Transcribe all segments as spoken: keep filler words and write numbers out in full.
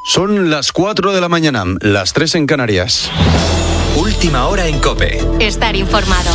Son las cuatro de la mañana, las tres en Canarias. Última hora en COPE. Estar informado.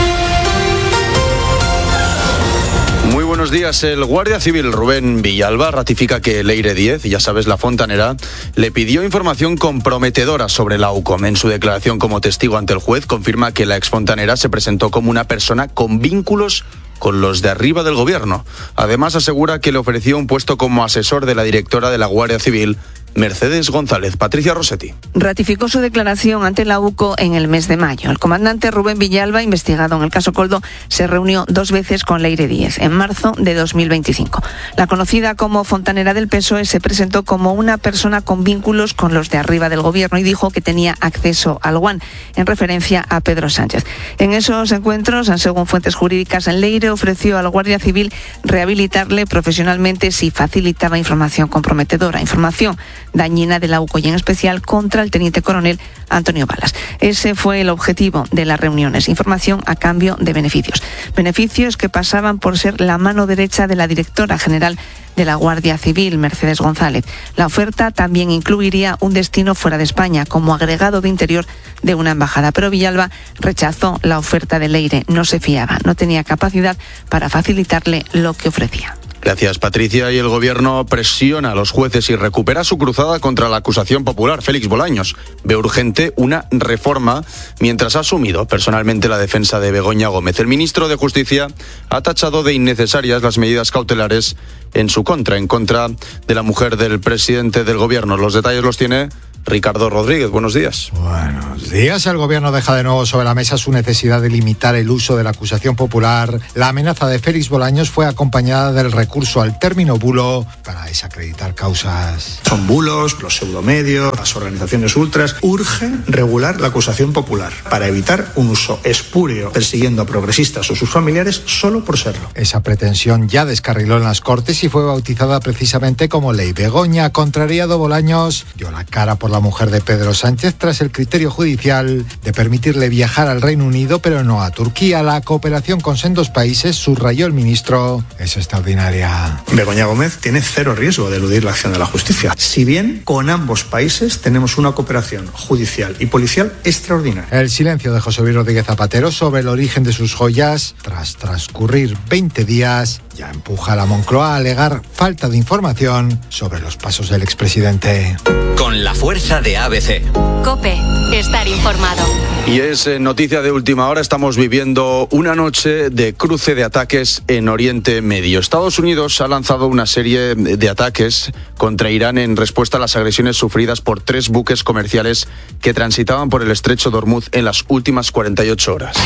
Muy buenos días. El guardia civil Rubén Villalba ratifica que Leire Díez, ya sabes, la fontanera, le pidió información comprometedora sobre la UCOM. En su declaración como testigo ante el juez, confirma que la exfontanera se presentó como una persona con vínculos con los de arriba del gobierno. Además, asegura que le ofreció un puesto como asesor de la directora de la Guardia Civil, Mercedes González. Patricia Rossetti. Ratificó su declaración ante la UCO en el mes de mayo. El comandante Rubén Villalba, investigado en el caso Coldo, se reunió dos veces con Leire Díez, en marzo de dos mil veinticinco. La conocida como fontanera del P S O E se presentó como una persona con vínculos con los de arriba del gobierno y dijo que tenía acceso al Guan, en referencia a Pedro Sánchez. En esos encuentros, según fuentes jurídicas, Leire ofreció al Guardia Civil rehabilitarle profesionalmente si facilitaba información comprometedora, información dañina de la UCO y en especial contra el teniente coronel Antonio Balas. Ese fue el objetivo de las reuniones, información a cambio de beneficios. Beneficios que pasaban por ser la mano derecha de la directora general de la Guardia Civil, Mercedes González. La oferta también incluiría un destino fuera de España como agregado de interior de una embajada, pero Villalba rechazó la oferta de Leire, no se fiaba, no tenía capacidad para facilitarle lo que ofrecía. Gracias, Patricia. Y el gobierno presiona a los jueces y recupera su cruzada contra la acusación popular. Félix Bolaños ve urgente una reforma mientras ha asumido personalmente la defensa de Begoña Gómez. El ministro de Justicia ha tachado de innecesarias las medidas cautelares en su contra, en contra de la mujer del presidente del gobierno. Los detalles los tiene Ricardo Rodríguez. Buenos días. Buenos días. El gobierno deja de nuevo sobre la mesa su necesidad de limitar el uso de la acusación popular. La amenaza de Félix Bolaños fue acompañada del recurso al término bulo para desacreditar causas. Son bulos, los pseudomedios, las organizaciones ultras. Urge regular la acusación popular para evitar un uso espurio persiguiendo a progresistas o sus familiares solo por serlo. Esa pretensión ya descarriló en las Cortes y fue bautizada precisamente como ley. Begoña, contrariado Bolaños, dio la cara por la mujer de Pedro Sánchez tras el criterio judicial de permitirle viajar al Reino Unido pero no a Turquía. La cooperación con sendos países, subrayó el ministro, es extraordinaria. Begoña Gómez tiene cero riesgo de eludir la acción de la justicia, si bien con ambos países tenemos una cooperación judicial y policial extraordinaria. El silencio de José Luis Rodríguez Zapatero sobre el origen de sus joyas, tras transcurrir veinte días, ya empuja a la Moncloa a alegar falta de información sobre los pasos del expresidente. Con la fuerza de A B C. COPE, estar informado. Y es eh, noticia de última hora, estamos viviendo una noche de cruce de ataques en Oriente Medio. Estados Unidos ha lanzado una serie de ataques contra Irán en respuesta a las agresiones sufridas por tres buques comerciales que transitaban por el estrecho de Hormuz en las últimas cuarenta y ocho horas.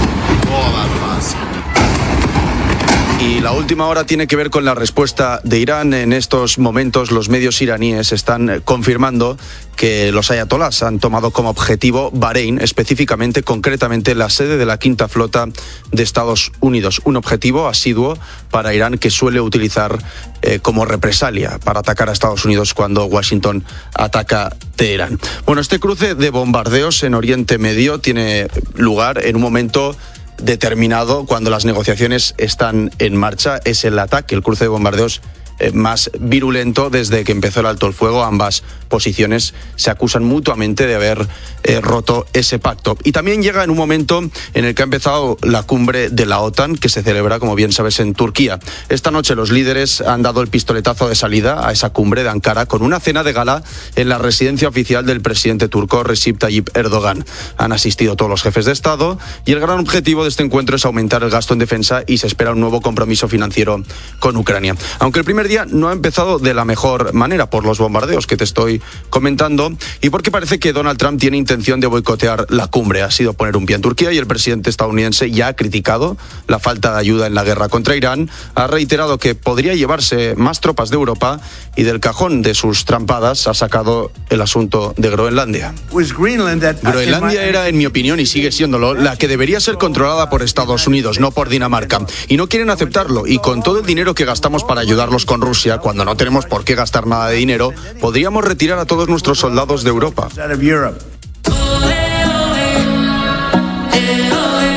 Y la última hora tiene que ver con la respuesta de Irán. En estos momentos los medios iraníes están confirmando que los ayatolás han tomado como objetivo Bahrein, específicamente, concretamente, la sede de la Quinta Flota de Estados Unidos. Un objetivo asiduo para Irán que suele utilizar eh, como represalia para atacar a Estados Unidos cuando Washington ataca Teherán. Bueno, este cruce de bombardeos en Oriente Medio tiene lugar en un momento determinado cuando las negociaciones están en marcha. Es el ataque, el cruce de bombardeos eh, más virulento desde que empezó el alto el fuego. Ambas posiciones se acusan mutuamente de haber eh, roto ese pacto. Y también llega en un momento en el que ha empezado la cumbre de la OTAN, que se celebra, como bien sabes, en Turquía. Esta noche los líderes han dado el pistoletazo de salida a esa cumbre de Ankara con una cena de gala en la residencia oficial del presidente turco Recep Tayyip Erdogan. Han asistido todos los jefes de Estado y el gran objetivo de este encuentro es aumentar el gasto en defensa y se espera un nuevo compromiso financiero con Ucrania. Aunque el primer día no ha empezado de la mejor manera por los bombardeos que te estoy comentando y porque parece que Donald Trump tiene intención de boicotear la cumbre. Ha sido poner un pie en Turquía y el presidente estadounidense ya ha criticado la falta de ayuda en la guerra contra Irán. Ha reiterado que podría llevarse más tropas de Europa y del cajón de sus trampadas ha sacado el asunto de Groenlandia. Groenlandia era, en mi opinión, y sigue siéndolo, la que debería ser controlada por Estados Unidos, no por Dinamarca. Y no quieren aceptarlo. Y con todo el dinero que gastamos para ayudarlos con Rusia, cuando no tenemos por qué gastar nada de dinero, podríamos retirar a todos nuestros soldados de Europa.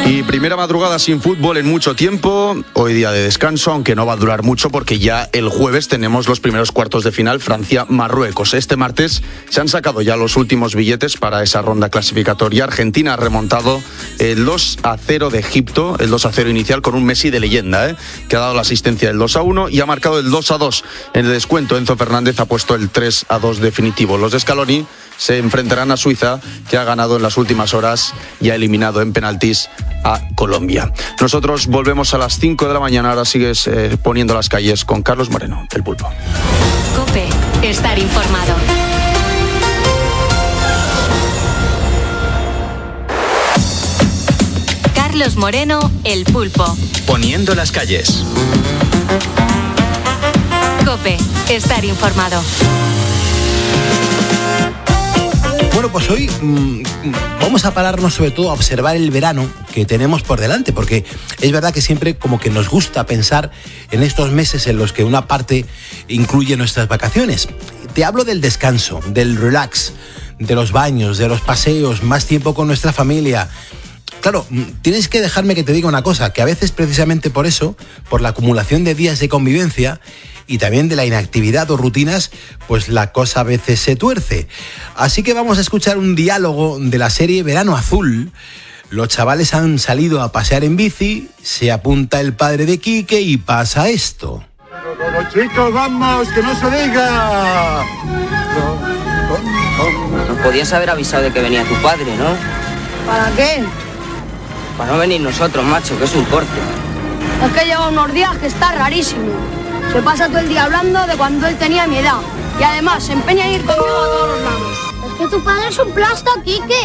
Y primera madrugada sin fútbol en mucho tiempo, hoy día de descanso, aunque no va a durar mucho porque ya el jueves tenemos los primeros cuartos de final Francia-Marruecos. Este martes se han sacado ya los últimos billetes para esa ronda clasificatoria. Argentina ha remontado el dos a cero de Egipto, el dos a cero inicial con un Messi de leyenda, ¿eh? que ha dado la asistencia del dos a uno y ha marcado el dos a dos. En el descuento Enzo Fernández ha puesto el tres a dos definitivo. Los de Scaloni se enfrentarán a Suiza, que ha ganado en las últimas horas y ha eliminado en penaltis a Colombia. Nosotros volvemos a las cinco de la mañana. Ahora sigues eh, poniendo las calles con Carlos Moreno, el Pulpo. COPE, estar informado. Carlos Moreno, el Pulpo. Poniendo las calles. COPE, estar informado. Bueno, pues hoy mmm, vamos a pararnos sobre todo a observar el verano que tenemos por delante, porque es verdad que siempre como que nos gusta pensar en estos meses en los que una parte incluye nuestras vacaciones. Te hablo del descanso, del relax, de los baños, de los paseos, más tiempo con nuestra familia. Claro, tienes que dejarme que te diga una cosa, que a veces precisamente por eso, por la acumulación de días de convivencia y también de la inactividad o rutinas, pues la cosa a veces se tuerce. Así que vamos a escuchar un diálogo de la serie Verano Azul. Los chavales han salido a pasear en bici, se apunta el padre de Quique y pasa esto. Los chicos, vamos, que no se diga. Nos podías haber avisado de que venía tu padre, ¿no? ¿Para qué? Para no venir nosotros, macho, que es un corte. Es que lleva unos días que está rarísimo. Se pasa todo el día hablando de cuando él tenía mi edad. Y además se empeña en ir conmigo a todos los lados. Es que tu padre es un plasta, Quique.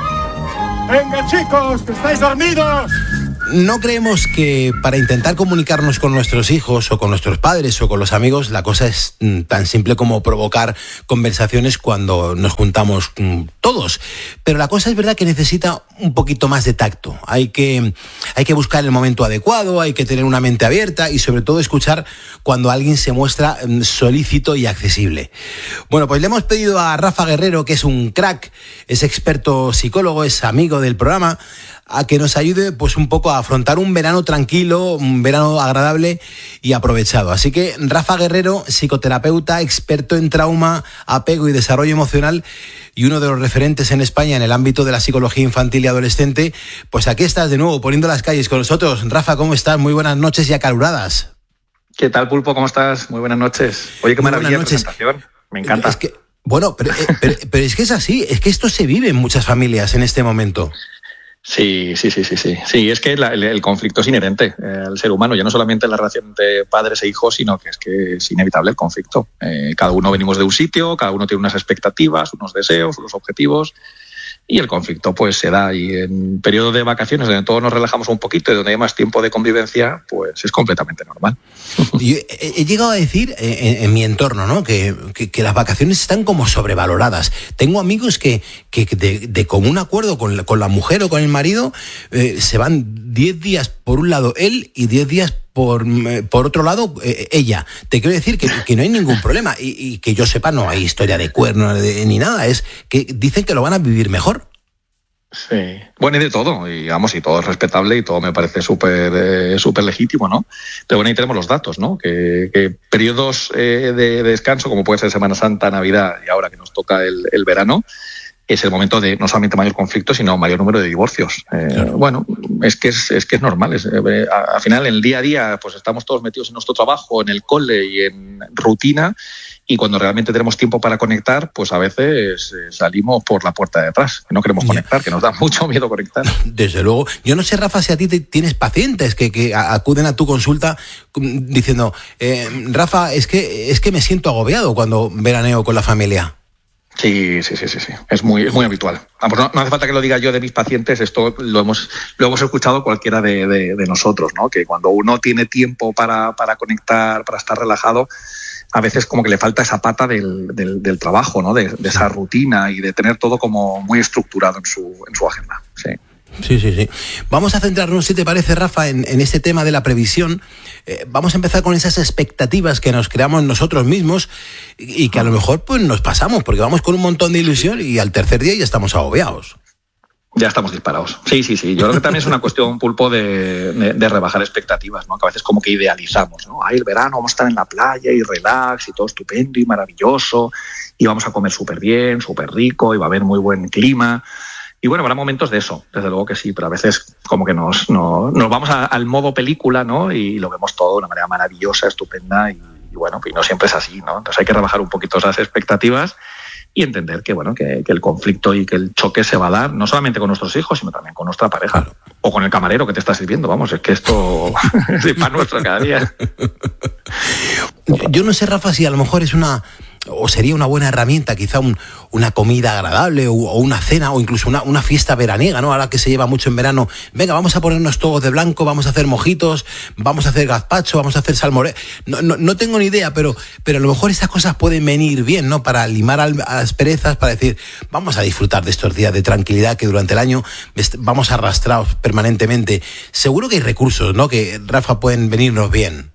Venga, chicos, que estáis dormidos. No creemos que para intentar comunicarnos con nuestros hijos o con nuestros padres o con los amigos la cosa es mm, tan simple como provocar conversaciones cuando nos juntamos mm, todos. Pero la cosa es verdad que necesita un poquito más de tacto. Hay que, hay que buscar el momento adecuado, hay que tener una mente abierta y sobre todo escuchar cuando alguien se muestra mm, solícito y accesible. Bueno, pues le hemos pedido a Rafa Guerrero, que es un crack, es experto psicólogo, es amigo del programa, a que nos ayude pues un poco a afrontar un verano tranquilo, un verano agradable y aprovechado. Así que Rafa Guerrero, psicoterapeuta, experto en trauma, apego y desarrollo emocional y uno de los referentes en España en el ámbito de la psicología infantil y adolescente, pues aquí estás de nuevo poniendo las calles con nosotros. Rafa, ¿cómo estás? Muy buenas noches y acaluradas. ¿Qué tal, Pulpo? ¿Cómo estás? Muy buenas noches. Oye, qué Muy maravilla de noches. presentación. Me encanta. Es que, bueno, pero, pero, pero es que es así, es que esto se vive en muchas familias en este momento. Sí, sí, sí, sí, sí. Sí, es que la, el, el conflicto es inherente eh, al ser humano, ya no solamente en la relación entre padres e hijos, sino que es que es inevitable el conflicto. Eh, cada uno venimos de un sitio, cada uno tiene unas expectativas, unos deseos, unos objetivos, y el conflicto pues se da. Y en periodo de vacaciones, donde todos nos relajamos un poquito y donde hay más tiempo de convivencia, pues es completamente normal. Yo he, he llegado a decir en, en mi entorno, ¿no? Que, que, que las vacaciones están como sobrevaloradas. Tengo amigos que, que de, de común acuerdo con la, con la mujer o con el marido eh, se van diez días por un lado él y diez días por, por otro lado eh, ella. Te quiero decir que, que no hay ningún problema y, y que yo sepa no hay historia de cuerno de, ni nada. Es que dicen que lo van a vivir mejor. Sí, bueno, y de todo, y vamos, y todo es respetable y todo me parece súper eh, súper legítimo, ¿no? Pero bueno, ahí tenemos los datos, ¿no? Que, que periodos eh, de, de descanso, como puede ser Semana Santa, Navidad y ahora que nos toca el, el verano, es el momento de no solamente mayor conflicto, sino mayor número de divorcios. Eh, claro. Bueno, es que es, es que es normal. Es, eh, al final, en el día a día, pues estamos todos metidos en nuestro trabajo, en el cole y en rutina. Y cuando realmente tenemos tiempo para conectar, pues a veces eh, salimos por la puerta de atrás. No queremos conectar, que nos da mucho miedo conectar. Desde luego. Yo no sé, Rafa, si a ti te tienes pacientes que, que acuden a tu consulta diciendo, eh, Rafa, es que, es que me siento agobiado cuando veraneo con la familia. Sí, sí, sí, sí, sí. Es muy, es muy habitual. Vamos, no, no hace falta que lo diga yo de mis pacientes, esto lo hemos, lo hemos escuchado cualquiera de, de, de nosotros, ¿no? Que cuando uno tiene tiempo para, para conectar, para estar relajado, a veces como que le falta esa pata del, del, del trabajo, ¿no? De, de esa rutina y de tener todo como muy estructurado en su, en su agenda. Sí. Sí, sí, sí. Vamos a centrarnos, si te parece, Rafa, en, en este tema de la previsión. Eh, vamos a empezar con esas expectativas que nos creamos nosotros mismos y, y que a lo mejor pues nos pasamos, porque vamos con un montón de ilusión y al tercer día ya estamos agobiados. Ya estamos disparados. Sí, sí, sí. Yo creo que también es una cuestión, Pulpo, de, de, de rebajar expectativas, ¿no? Que a veces como que idealizamos, ¿no? Ay, el verano vamos a estar en la playa y relax y todo estupendo y maravilloso y vamos a comer súper bien, súper rico y va a haber muy buen clima. Y bueno, habrá momentos de eso, desde luego que sí, pero a veces como que nos, no, nos vamos a, al modo película, ¿no? Y lo vemos todo de una manera maravillosa, estupenda y, y bueno, pues no siempre es así, ¿no? Entonces hay que rebajar un poquito esas expectativas y entender que bueno que, que el conflicto y que el choque se va a dar no solamente con nuestros hijos, sino también con nuestra pareja. Claro. O con el camarero que te está sirviendo. Vamos, es que esto es pan nuestro cada día. Yo no sé, Rafa, si a lo mejor es una... o sería una buena herramienta, quizá un, una comida agradable o, o una cena o incluso una, una fiesta veraniega, ¿no? Ahora que se lleva mucho en verano, venga, vamos a ponernos todos de blanco, vamos a hacer mojitos, vamos a hacer gazpacho, vamos a hacer salmorejo. No, no, no tengo ni idea, pero, pero a lo mejor estas cosas pueden venir bien, ¿no? Para limar al, a las perezas, para decir, vamos a disfrutar de estos días de tranquilidad que durante el año vamos arrastrados permanentemente. Seguro que hay recursos, ¿no? Que, Rafa, pueden venirnos bien.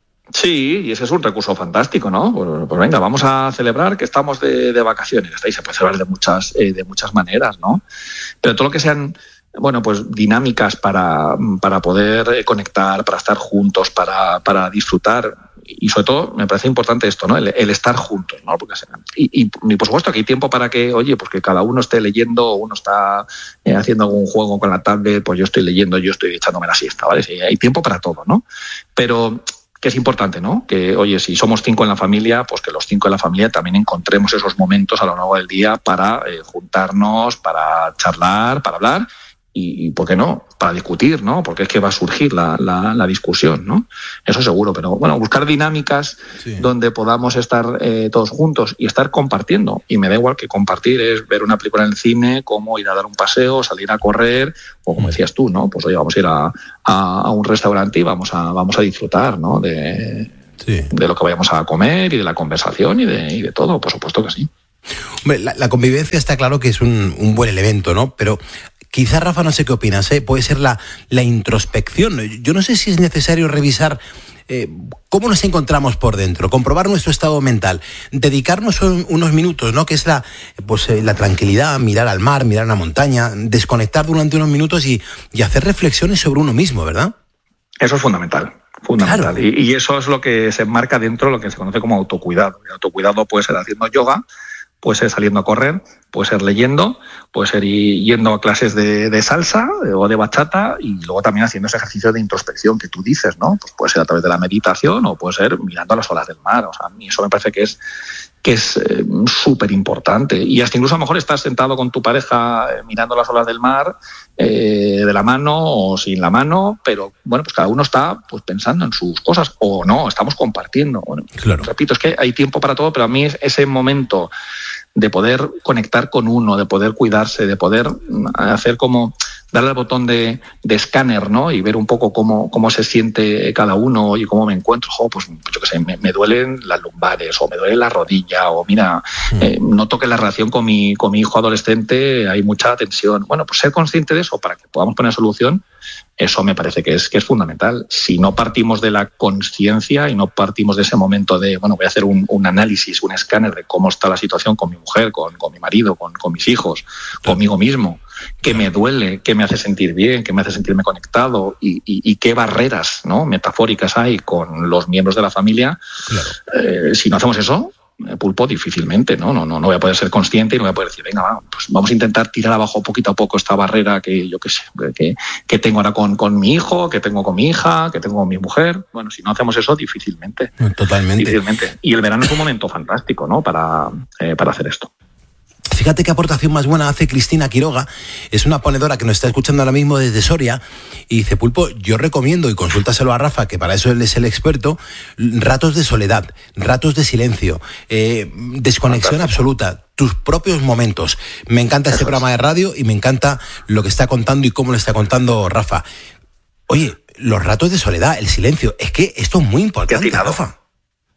Sí, y ese es un recurso fantástico, ¿no? Pues, pues venga, vamos a celebrar que estamos de, de vacaciones. Hasta ahí se puede celebrar de muchas, eh, de muchas maneras, ¿no? Pero todo lo que sean, bueno, pues dinámicas para, para poder conectar, para estar juntos, para, para disfrutar. Y sobre todo me parece importante esto, ¿no? El, el estar juntos, ¿no? Porque, y, y, y por supuesto que hay tiempo para que, oye, pues que cada uno esté leyendo, uno está eh, haciendo algún juego con la tablet, pues yo estoy leyendo, yo estoy echándome la siesta, ¿vale? Sí, hay tiempo para todo, ¿no? Pero que es importante, ¿no? Que, oye, si somos cinco en la familia, pues que los cinco en la familia también encontremos esos momentos a lo largo del día para eh, juntarnos, para charlar, para hablar y, y, ¿por qué no?, para discutir, ¿no? Porque es que va a surgir la, la, la discusión, ¿no? Eso seguro, pero bueno, buscar dinámicas sí. donde podamos estar eh, todos juntos y estar compartiendo. Y me da igual que compartir es ver una película en el cine, como ir a dar un paseo, salir a correr, o como decías tú, ¿no? Pues oye, vamos a ir a, a, a un restaurante y vamos a, vamos a disfrutar, ¿no? De, sí. de lo que vayamos a comer y de la conversación y de, y de todo, por supuesto que sí. Hombre, la, la convivencia está claro que es un, un buen elemento, ¿no? Pero quizá, Rafa, no sé qué opinas, ¿eh? Puede ser la, la introspección. Yo no sé si es necesario revisar eh, cómo nos encontramos por dentro, comprobar nuestro estado mental, dedicarnos un, unos minutos, ¿no? Que es la, pues, eh, la tranquilidad, mirar al mar, mirar a una montaña, desconectar durante unos minutos y, y hacer reflexiones sobre uno mismo, ¿verdad? Eso es fundamental. Fundamental. Claro. Y, y eso es lo que se enmarca dentro de lo que se conoce como autocuidado. El autocuidado puede ser haciendo yoga, puede ser saliendo a correr, puede ser leyendo, puede ser yendo a clases de, de salsa o de bachata y luego también haciendo ese ejercicio de introspección que tú dices, ¿no? Pues puede ser a través de la meditación o puede ser mirando a las olas del mar. O sea, a mí eso me parece que es que es eh, súper importante. Y hasta incluso a lo mejor estás sentado con tu pareja eh, mirando las olas del mar eh, de la mano o sin la mano, pero bueno, pues cada uno está pues pensando en sus cosas o no, estamos compartiendo. Bueno, claro. Repito, es que hay tiempo para todo, pero a mí es ese momento de poder conectar con uno, de poder cuidarse, de poder hacer como darle al botón de, de escáner, ¿no? Y ver un poco cómo, cómo se siente cada uno y cómo me encuentro. Oh, pues yo qué sé, me, me duelen las lumbares o me duele la rodilla o mira, mm. eh, noto que la relación con mi, con mi hijo adolescente hay mucha tensión. Bueno, pues ser consciente de eso para que podamos poner solución, eso me parece que es, que es fundamental. Si no partimos de la conciencia y no partimos de ese momento de, bueno, voy a hacer un, un análisis, un escáner de cómo está la situación con mi mujer, con, con mi marido, con, con mis hijos, conmigo mismo, qué me duele, qué me hace sentir bien, qué me hace sentirme conectado y, y, y qué barreras, ¿no?, metafóricas hay con los miembros de la familia. Claro. Eh, si no hacemos eso, Pulpo, difícilmente, ¿no? No, no, no voy a poder ser consciente y no voy a poder decir, venga, va, pues vamos a intentar tirar abajo poquito a poco esta barrera que yo qué sé, que, que tengo ahora con, con mi hijo, que tengo con mi hija, que tengo con mi mujer. Bueno, si no hacemos eso, difícilmente. Totalmente. Difícilmente. Y el verano es un momento fantástico, ¿no?, para, eh, para hacer esto. Fíjate qué aportación más buena hace Cristina Quiroga, es una ponedora que nos está escuchando ahora mismo desde Soria y dice, Pulpo, yo recomiendo, y consúltaselo a Rafa, que para eso él es el experto, ratos de soledad, ratos de silencio, eh, desconexión absoluta, tus propios momentos. Me encanta este programa de radio y me encanta lo que está contando y cómo lo está contando Rafa. Oye, los ratos de soledad, el silencio, es que esto es muy importante, Rafa.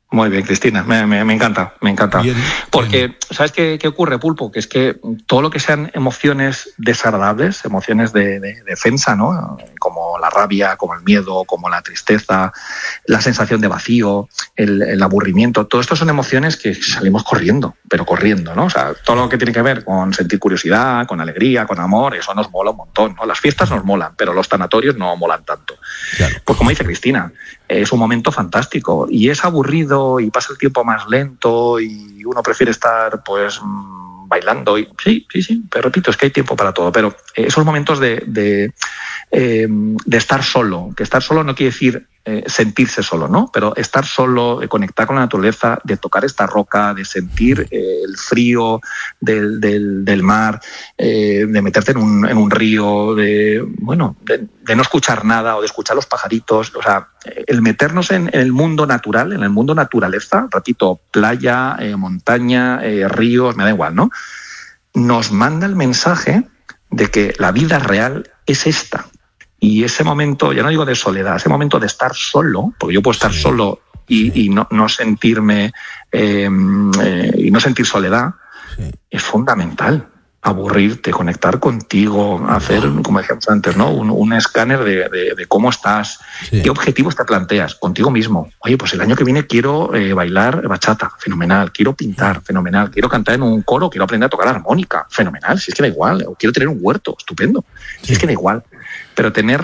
Muy bien, Cristina, me, me, me encanta, me encanta. Bien, porque, bien. ¿Sabes qué, qué ocurre, Pulpo? Que es que todo lo que sean emociones desagradables, emociones de, de defensa, ¿no? Como la rabia, como el miedo, como la tristeza, la sensación de vacío, el, el aburrimiento, todo esto son emociones que salimos corriendo, pero corriendo, ¿no? O sea, todo lo que tiene que ver con sentir curiosidad, con alegría, con amor, eso nos mola un montón, ¿no? Las fiestas nos molan, pero los tanatorios no molan tanto. Claro. Pues como dice Cristina, es un momento fantástico y es aburrido y pasa el tiempo más lento y uno prefiere estar pues bailando y sí, sí, sí, pero repito, es que hay tiempo para todo, pero esos momentos de, de, eh, de estar solo, que estar solo no quiere decir eh, sentirse solo, ¿no? Pero estar solo, de conectar con la naturaleza, de tocar esta roca, de sentir eh, el frío del, del, del mar, eh, de meterte en un, en un río, de, bueno, de, de no escuchar nada o de escuchar los pajaritos, o sea, el meternos en, en el mundo natural, en el mundo naturaleza, repito, playa, eh, montaña, eh, ríos, me da igual, ¿no? Nos manda el mensaje de que la vida real es esta. Y ese momento, ya no digo de soledad, ese momento de estar solo, porque yo puedo estar sí, solo y, sí. y no, no sentirme eh, eh, y no sentir soledad, sí. es fundamental. Aburrirte, conectar contigo, hacer, como decíamos antes, ¿no? un, un escáner de, de, de cómo estás, sí. qué objetivos te planteas contigo mismo. Oye, pues el año que viene quiero eh, bailar bachata, fenomenal, quiero pintar, fenomenal, quiero cantar en un coro, quiero aprender a tocar armónica, fenomenal, si es que da igual, o quiero tener un huerto, estupendo, si sí. es que da igual. Pero tener,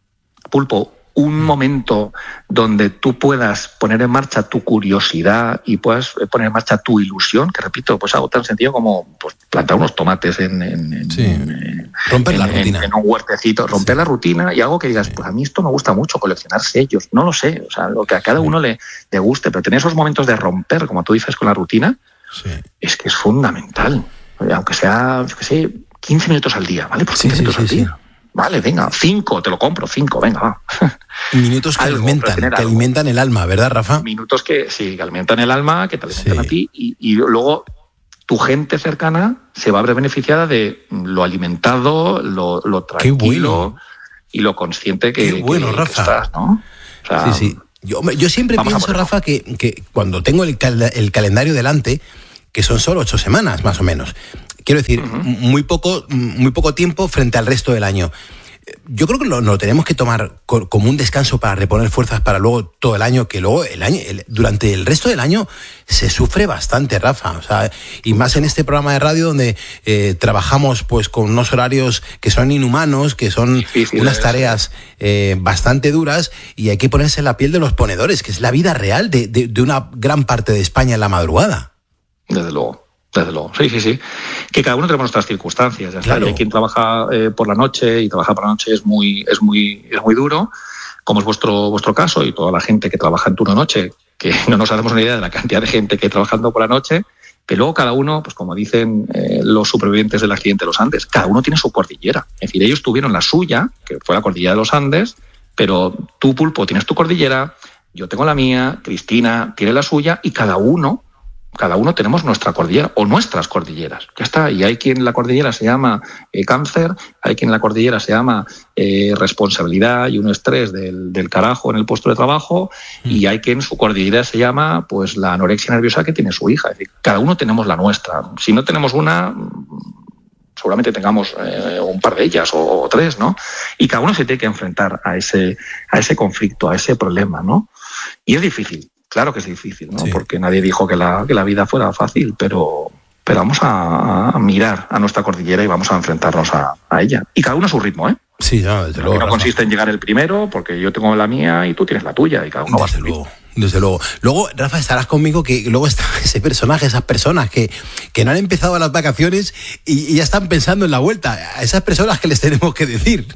Pulpo, un momento donde tú puedas poner en marcha tu curiosidad y puedas poner en marcha tu ilusión, que repito, pues algo tan sencillo como pues, plantar unos tomates en, en, sí. en, romper en, la rutina. En, en un huertecito, romper sí. la rutina y algo que digas, pues a mí esto me gusta mucho, coleccionar sellos, no lo sé, o sea, lo que a cada uno le, le guste, pero tener esos momentos de romper, como tú dices, con la rutina, sí. es que es fundamental, aunque sea, yo qué sé, quince minutos al día, ¿vale? Por quince sí, minutos sí, al sí, día. Sí. Vale, venga, cinco, te lo compro, cinco, venga, va. Minutos que algo, alimentan, que algo. alimentan el alma, ¿verdad, Rafa? Minutos que sí, que alimentan el alma, que te alimentan sí. a ti y, y luego tu gente cercana se va a ver beneficiada de lo alimentado, lo, lo tranquilo bueno. y lo consciente que, Qué bueno, que, Rafa. que estás, ¿no? O sea, sí, sí. Yo, yo siempre pienso, Rafa, que, que cuando tengo el, cal, el calendario delante, que son solo ocho semanas, más o menos, quiero decir, uh-huh. muy poco, muy poco tiempo frente al resto del año. Yo creo que lo, lo tenemos que tomar co- como un descanso para reponer fuerzas para luego todo el año, que luego el año, el, durante el resto del año se sufre bastante, Rafa. O sea, y más en este programa de radio donde eh, trabajamos pues con unos horarios que son inhumanos, que son Difícil, unas tareas eh, bastante duras y hay que ponerse en la piel de los ponedores, que es la vida real de, de, de una gran parte de España en la madrugada. Desde luego. Desde luego, sí, sí, sí. Que cada uno tenemos nuestras circunstancias. Ya está. Claro. Hay quien trabaja eh, por la noche y trabajar por la noche es muy, es muy, es muy duro, como es vuestro, vuestro caso y toda la gente que trabaja en turno noche, que no nos hacemos una idea de la cantidad de gente que hay trabajando por la noche, pero luego cada uno, pues como dicen eh, los supervivientes del accidente de los Andes, cada uno tiene su cordillera. Es decir, ellos tuvieron la suya, que fue la cordillera de los Andes, pero tú, Pulpo, tienes tu cordillera, yo tengo la mía, Cristina tiene la suya y cada uno Cada uno tenemos nuestra cordillera o nuestras cordilleras. Ya está. Y hay quien la cordillera se llama eh, cáncer, hay quien la cordillera se llama eh, responsabilidad y un estrés del, del carajo en el puesto de trabajo, mm. y hay quien su cordillera se llama pues la anorexia nerviosa que tiene su hija. Es decir, cada uno tenemos la nuestra. Si no tenemos una, seguramente tengamos eh, un par de ellas o, o tres, ¿no? Y cada uno se tiene que enfrentar a ese, a ese conflicto, a ese problema, ¿no? Y es difícil. Claro que es difícil, ¿no? Sí. Porque nadie dijo que la, que la vida fuera fácil, pero, pero vamos a, a mirar a nuestra cordillera y vamos a enfrentarnos a, a ella. Y cada uno a su ritmo, ¿eh? Sí, no, desde luego. No consiste en llegar el primero, porque yo tengo la mía y tú tienes la tuya, y cada uno va a su ritmo. Desde luego. Luego, Rafa, estarás conmigo que luego está ese personaje, esas personas que, que no han empezado las vacaciones y, y ya están pensando en la vuelta. A esas personas que les tenemos que decir.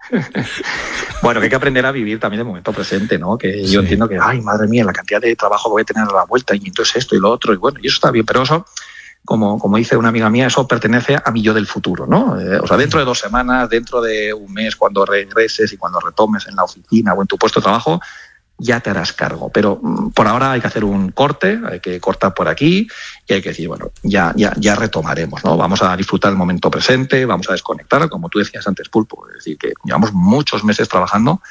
Bueno, que hay que aprender a vivir también el momento presente, ¿no? Que sí. Yo entiendo que, ay, madre mía, la cantidad de trabajo que voy a tener a la vuelta y entonces esto y lo otro, y bueno, y eso está bien, pero eso, como, como dice una amiga mía, eso pertenece a mi yo del futuro, ¿no? Eh, o sea, dentro de dos semanas, dentro de un mes, cuando regreses y cuando retomes en la oficina o en tu puesto de trabajo, ya te harás cargo. Pero mm, por ahora hay que hacer un corte, hay que cortar por aquí y hay que decir, bueno, ya, ya, ya retomaremos, ¿no? Vamos a disfrutar el momento presente, vamos a desconectar, como tú decías antes, Pulpo. Es decir, que llevamos muchos meses trabajando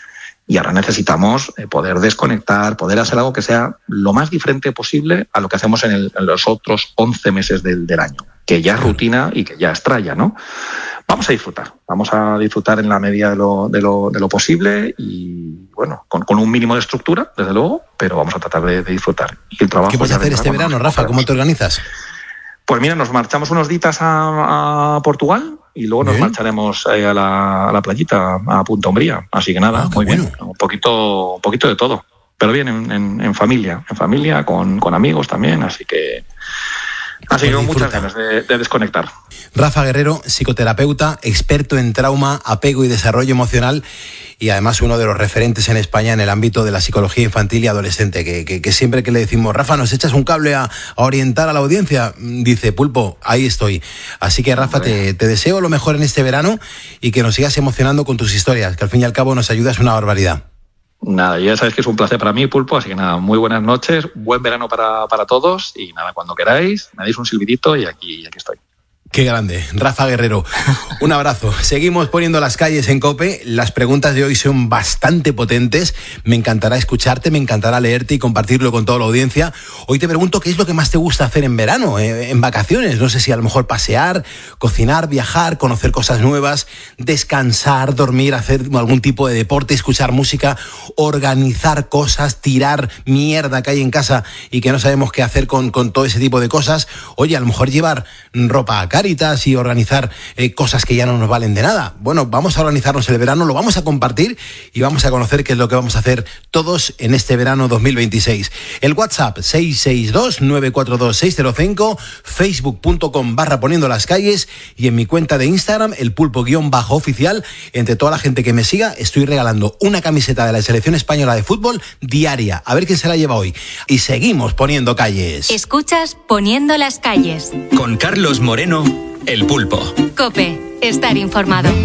Y ahora necesitamos eh, poder desconectar, poder hacer algo que sea lo más diferente posible a lo que hacemos en, el, en los otros once meses del, del año, que ya es rutina y que ya es tralla, ¿no? Vamos a disfrutar, vamos a disfrutar en la medida de lo, de lo, de lo posible y, bueno, con, con un mínimo de estructura, desde luego, pero vamos a tratar de, de disfrutar. Y el trabajo ¿Qué vas a hacer este verano, Rafa? ¿Cómo te organizas? Pues mira, nos marchamos unos días a, a Portugal y luego nos Bien. marcharemos a la, a la playita, a Punta Umbría. Así que nada, ah, muy bueno. bien, un poquito, un poquito de todo. Pero bien, en, en, en familia, en familia, con, con amigos también, así que... Así que con muchas ganas de, de desconectar. Rafa Guerrero, psicoterapeuta, experto en trauma, apego y desarrollo emocional y además uno de los referentes en España en el ámbito de la psicología infantil y adolescente, que, que, que siempre que le decimos, Rafa, ¿nos echas un cable a, a orientar a la audiencia? Dice, Pulpo, ahí estoy. Así que, Rafa, te, te deseo lo mejor en este verano y que nos sigas emocionando con tus historias, que al fin y al cabo nos ayudas una barbaridad. Nada, ya sabes que es un placer para mí, Pulpo, así que nada, muy buenas noches, buen verano para, para todos y nada, cuando queráis, me dais un silbidito y aquí, aquí estoy. Qué grande, Rafa Guerrero. Un abrazo. Seguimos poniendo las calles en COPE. Las preguntas de hoy son bastante potentes. Me encantará escucharte, me encantará leerte y compartirlo con toda la audiencia. Hoy te pregunto qué es lo que más te gusta hacer en verano, eh, en vacaciones. No sé si a lo mejor pasear, cocinar, viajar, conocer cosas nuevas, descansar, dormir, hacer algún tipo de deporte, escuchar música, organizar cosas, tirar mierda que hay en casa y que no sabemos qué hacer con, con todo ese tipo de cosas. Oye, a lo mejor llevar ropa a Cáritas y organizar eh, cosas que ya no nos valen de nada. Bueno, vamos a organizarnos el verano, lo vamos a compartir y vamos a conocer qué es lo que vamos a hacer todos en este verano dos mil veintiséis. El WhatsApp seis seis dos, nueve cuatro dos, seis cero cinco, facebook punto com barra poniendo las calles y en mi cuenta de Instagram, el pulpo guión bajo oficial. Entre toda la gente que me siga, estoy regalando una camiseta de la selección española de fútbol diaria. A ver quién se la lleva hoy. Y seguimos poniendo calles. Escuchas Poniendo las calles. Con Carlos Moreno, el Pulpo. COPE, estar informado.